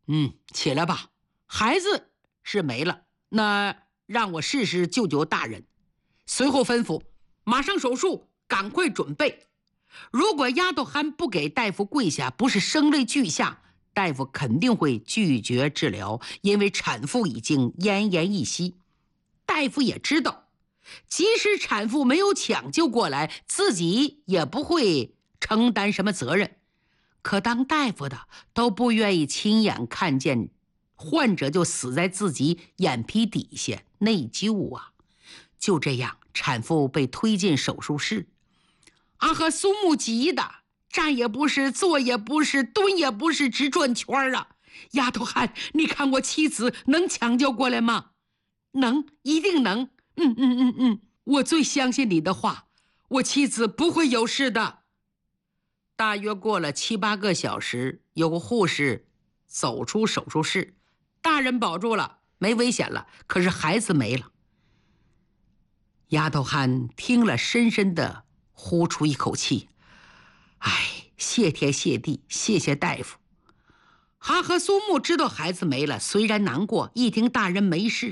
起来吧，孩子是没了，那让我试试救救大人。随后吩咐，马上手术，赶快准备。如果丫头还不给大夫跪下，不是声泪俱下，大夫肯定会拒绝治疗，因为产妇已经奄奄一息。大夫也知道，即使产妇没有抢救过来，自己也不会承担什么责任。可当大夫的都不愿意亲眼看见患者就死在自己眼皮底下，内疚啊！就这样，产妇被推进手术室。阿和苏木急的站也不是，坐也不是，蹲也不是，直转圈啊！丫头汉，你看我妻子能抢救过来吗？能，一定能。我最相信你的话，我妻子不会有事的。大约过了7、8个小时，有个护士走出手术室，大人保住了，没危险了，可是孩子没了。丫头汉听了，深深的呼出一口气，谢天谢地，谢谢大夫。哈和苏木知道孩子没了，虽然难过，一听大人没事，